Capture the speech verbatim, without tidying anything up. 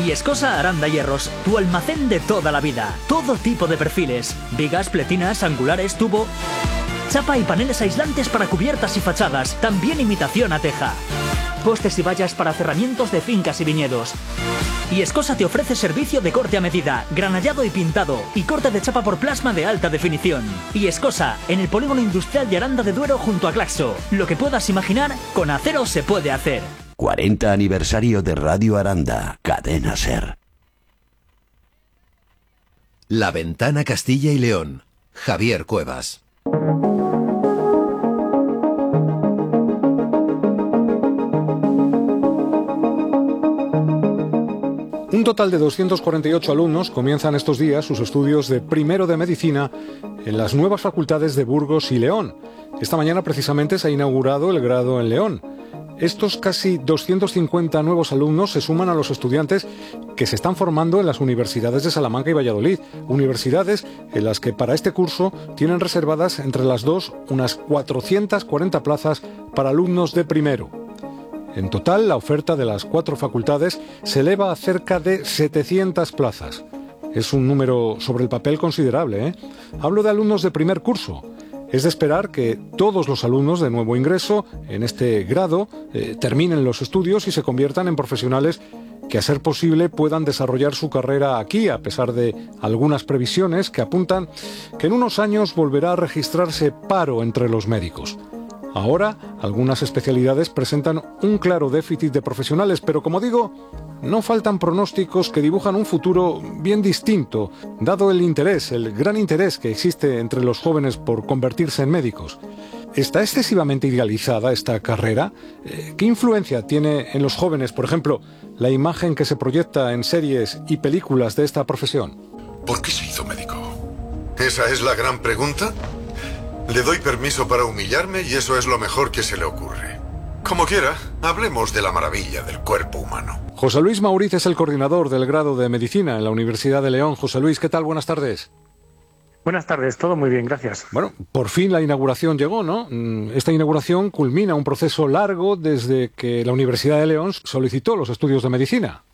Y Escosa Aranda Hierros, tu almacén de toda la vida. Todo tipo de perfiles. Vigas, pletinas, angulares, tubo... Chapa y paneles aislantes para cubiertas y fachadas. También imitación a teja. Postes y vallas para cerramientos de fincas y viñedos. Y Escosa te ofrece servicio de corte a medida, granallado y pintado, y corte de chapa por plasma de alta definición. Y Escosa, en el polígono industrial de Aranda de Duero junto a Glaxo. Lo que puedas imaginar, con acero se puede hacer. cuarenta aniversario de Radio Aranda, Cadena Ser. La Ventana Castilla y León, Javier Cuevas. Un total de doscientos cuarenta y ocho alumnos comienzan estos días sus estudios de primero de medicina en las nuevas facultades de Burgos y León. Esta mañana precisamente se ha inaugurado el grado en León. Estos casi doscientos cincuenta nuevos alumnos se suman a los estudiantes que se están formando en las universidades de Salamanca y Valladolid, universidades en las que para este curso tienen reservadas entre las dos unas cuatrocientas cuarenta plazas para alumnos de primero. En total, la oferta de las cuatro facultades se eleva a cerca de setecientas plazas. Es un número sobre el papel considerable, ¿eh? Hablo de alumnos de primer curso. Es de esperar que todos los alumnos de nuevo ingreso en este grado eh, terminen los estudios y se conviertan en profesionales que, a ser posible, puedan desarrollar su carrera aquí, a pesar de algunas previsiones que apuntan que en unos años volverá a registrarse paro entre los médicos. Ahora, algunas especialidades presentan un claro déficit de profesionales, pero como digo, no faltan pronósticos que dibujan un futuro bien distinto, dado el interés, el gran interés que existe entre los jóvenes por convertirse en médicos. ¿Está excesivamente idealizada esta carrera? ¿Qué influencia tiene en los jóvenes, por ejemplo, la imagen que se proyecta en series y películas de esta profesión? ¿Por qué se hizo médico? ¿Esa es la gran pregunta? Le doy permiso para humillarme y eso es lo mejor que se le ocurre. Como quiera, hablemos de la maravilla del cuerpo humano. José Luis Mauriz es el coordinador del grado de Medicina en la Universidad de León. José Luis, ¿qué tal? Buenas tardes. Buenas tardes, todo muy bien, gracias. Bueno, por fin la inauguración llegó, ¿no? Esta inauguración culmina un proceso largo desde que la Universidad de León solicitó los estudios de medicina.